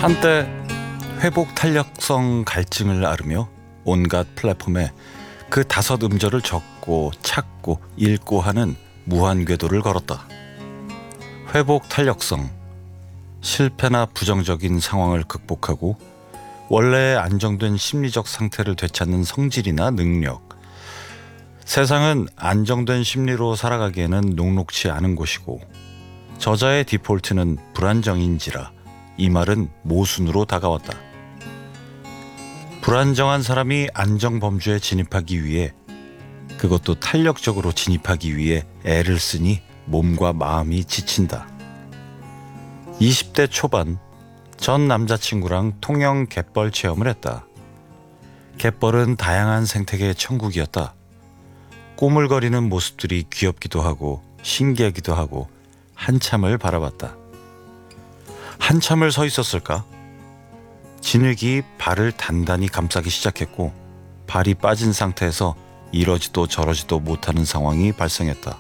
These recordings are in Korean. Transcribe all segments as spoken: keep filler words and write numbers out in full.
한때 회복 탄력성 갈증을 앓으며 온갖 플랫폼에 그 다섯 음절을 적고 찾고 읽고 하는 무한 궤도를 걸었다. 회복 탄력성, 실패나 부정적인 상황을 극복하고 원래의 안정된 심리적 상태를 되찾는 성질이나 능력. 세상은 안정된 심리로 살아가기에는 녹록치 않은 곳이고 저자의 디폴트는 불안정인지라 이 말은 모순으로 다가왔다. 불안정한 사람이 안정범주에 진입하기 위해, 그것도 탄력적으로 진입하기 위해 애를 쓰니 몸과 마음이 지친다. 이십 대 초반 전 남자친구랑 통영 갯벌 체험을 했다. 갯벌은 다양한 생태계의 천국이었다. 꼬물거리는 모습들이 귀엽기도 하고 신기하기도 하고 한참을 바라봤다. 한참을 서 있었을까? 진흙이 발을 단단히 감싸기 시작했고 발이 빠진 상태에서 이러지도 저러지도 못하는 상황이 발생했다.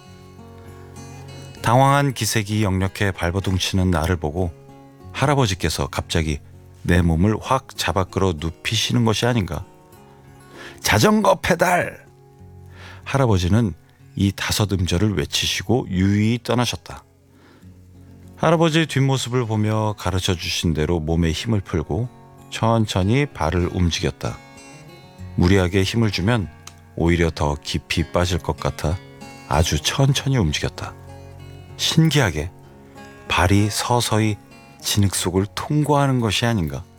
당황한 기색이 역력해 발버둥치는 나를 보고 할아버지께서 갑자기 내 몸을 확 잡아 끌어 눕히시는 것이 아닌가. 자전거 페달! 할아버지는 이 다섯 음절을 외치시고 유유히 떠나셨다. 할아버지의 뒷모습을 보며 가르쳐 주신 대로 몸에 힘을 풀고 천천히 발을 움직였다. 무리하게 힘을 주면 오히려 더 깊이 빠질 것 같아 아주 천천히 움직였다. 신기하게 발이 서서히 진흙 속을 통과하는 것이 아닌가.